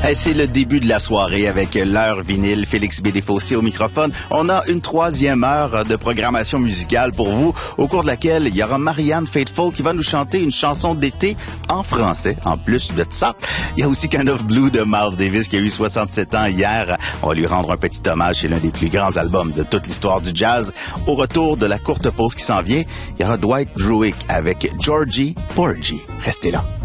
C'est le début de la soirée avec l'heure vinyle. Félix Bédéfossé au microphone. On a une troisième heure de programmation musicale pour vous, au cours de laquelle il y aura Marianne Faithfull qui va nous chanter une chanson d'été en français. En plus de ça, il y a aussi Kind of Blue de Miles Davis qui a eu 67 ans hier. On va lui rendre un petit hommage. C'est l'un des plus grands albums de toute l'histoire du jazz. Au retour de la courte pause qui s'en vient, il y aura Dwight Druick avec Georgie Porgy. Restez là.